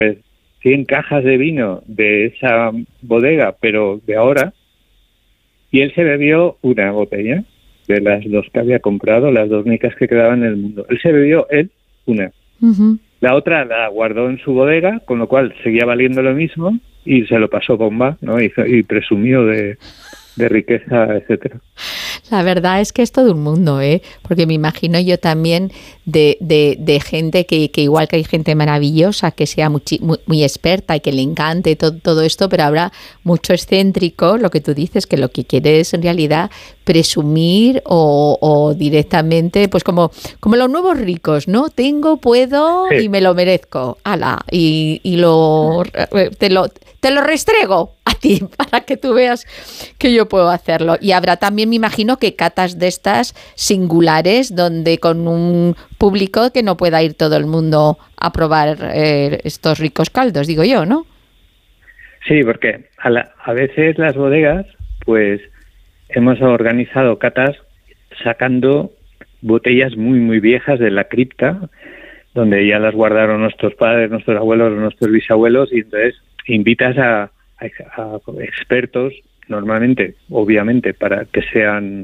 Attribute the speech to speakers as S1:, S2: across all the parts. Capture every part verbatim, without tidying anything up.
S1: cien cajas de vino de esa bodega, pero de ahora, y él se bebió una botella de las dos que había comprado, las dos únicas que quedaban en el mundo. Él se bebió, él, una.
S2: Uh-huh.
S1: La otra la guardó en su bodega, con lo cual seguía valiendo lo mismo, y se lo pasó bomba, ¿no? Y, y presumió de, de riqueza, etcétera.
S2: La verdad es que es todo un mundo, ¿eh? Porque me imagino yo también de, de, de gente que, que igual que hay gente maravillosa, que sea muy, muy, muy experta y que le encante todo, todo esto, pero habrá mucho excéntrico, lo que tú dices, que lo que quiere es en realidad presumir o, o directamente, pues como, como los nuevos ricos, ¿no? Tengo, puedo sí. y me lo merezco. ¡Hala! Y, y lo, te lo te lo restrego a ti para que tú veas que yo puedo hacerlo. Y habrá también, me imagino, que catas de estas singulares donde con un público que no pueda ir todo el mundo a probar eh, estos ricos caldos, digo yo, ¿no?
S1: Sí, porque a, la, a veces las bodegas, pues hemos organizado catas sacando botellas muy, muy viejas de la cripta, donde ya las guardaron nuestros padres, nuestros abuelos, nuestros bisabuelos, y entonces invitas a, a, a expertos, normalmente, obviamente, para que sean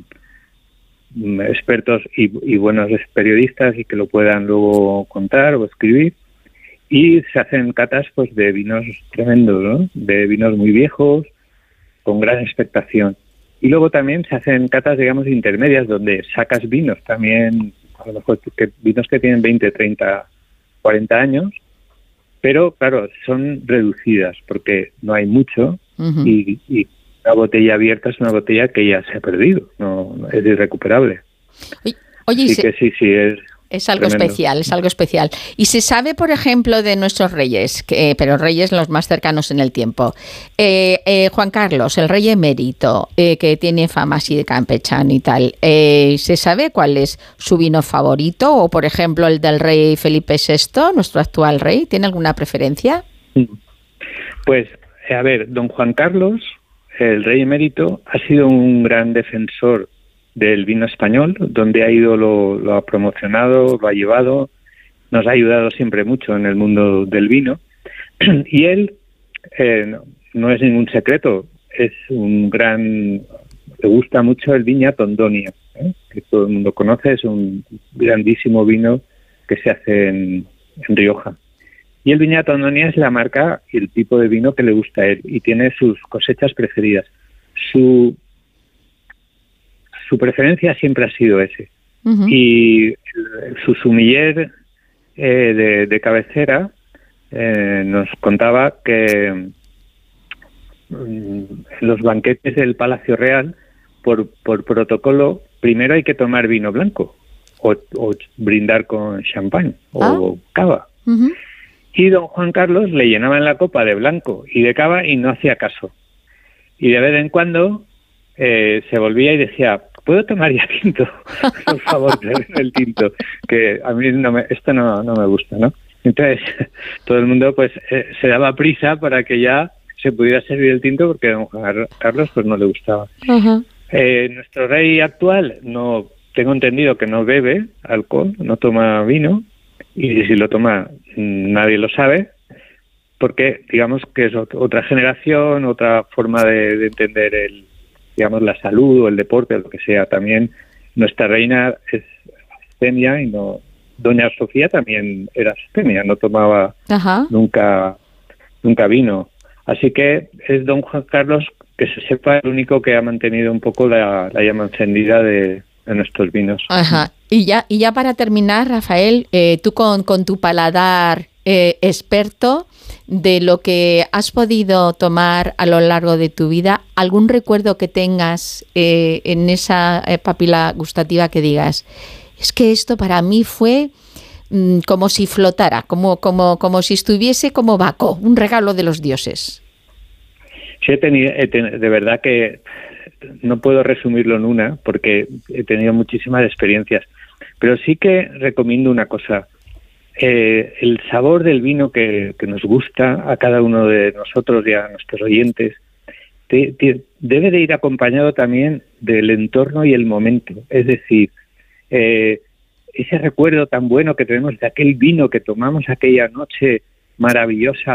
S1: expertos y, y buenos periodistas y que lo puedan luego contar o escribir, y se hacen catas pues de vinos tremendos, ¿no? De vinos muy viejos, con gran expectación. Y luego también se hacen catas, digamos, intermedias, donde sacas vinos también, a lo mejor que, vinos que tienen veinte, treinta, cuarenta años, pero claro, son reducidas porque no hay mucho. Uh-huh. y, y una botella abierta es una botella que ya se ha perdido, no, no es irrecuperable.
S2: Oye,
S1: Así
S2: se...
S1: que sí, sí, es...
S2: Es algo
S1: tremendo.
S2: especial, es algo especial. Y se sabe, por ejemplo, de nuestros reyes, que, pero reyes los más cercanos en el tiempo. Eh, eh, Juan Carlos, el rey emérito, eh, que tiene fama así de campechano y tal, eh, ¿se sabe cuál es su vino favorito? O, por ejemplo, el del rey Felipe sexto, nuestro actual rey, ¿tiene alguna preferencia?
S1: Pues, a ver, don Juan Carlos, el rey emérito, ha sido un gran defensor del vino español, donde ha ido, lo, lo ha promocionado, lo ha llevado, nos ha ayudado siempre mucho en el mundo del vino. Y él, eh, no, no es ningún secreto, es un gran, le gusta mucho el Viña Tondonia, ¿eh? Que todo el mundo conoce, es un grandísimo vino que se hace en, en Rioja. Y el Viña Tondonia es la marca y el tipo de vino que le gusta a él, y tiene sus cosechas preferidas. Su Su preferencia siempre ha sido ese. Uh-huh. Y su sumiller eh, de, de cabecera eh, nos contaba que mm, en los banquetes del Palacio Real, por, por protocolo, primero hay que tomar vino blanco o, o brindar con champán o ah. cava. Uh-huh. Y don Juan Carlos le llenaban la copa de blanco y de cava y no hacía caso. Y de vez en cuando eh, se volvía y decía: ¿puedo tomar ya tinto? Por favor, el tinto, que a mí no me, esto no, no me gusta, ¿no? Entonces, todo el mundo pues eh, se daba prisa para que ya se pudiera servir el tinto, porque a don Juan Carlos pues no le gustaba. Uh-huh. Eh, nuestro rey actual, no tengo entendido que no bebe alcohol, no toma vino, y si lo toma nadie lo sabe, porque digamos que es otra generación, otra forma de, de entender el digamos, la salud o el deporte o lo que sea. También nuestra reina es abstemia y no, doña Sofía también era abstemia, no tomaba Ajá. nunca nunca vino. Así que es don Juan Carlos, que se sepa, el único que ha mantenido un poco la, la llama encendida de, de nuestros vinos.
S2: Ajá. Y ya y ya para terminar, Rafael, eh, tú con, con tu paladar eh, experto de lo que has podido tomar a lo largo de tu vida, ¿algún recuerdo que tengas eh, en esa eh, papila gustativa que digas, es que esto para mí fue mm, como si flotara, como, como, como si estuviese como Baco, un regalo de los dioses?
S1: Sí, he tenido, he tenido, de verdad que no puedo resumirlo en una, porque he tenido muchísimas experiencias, pero sí que recomiendo una cosa. Eh, el sabor del vino que, que nos gusta a cada uno de nosotros y a nuestros oyentes te, te, debe de ir acompañado también del entorno y el momento. Es decir, eh, ese recuerdo tan bueno que tenemos de aquel vino que tomamos aquella noche maravillosa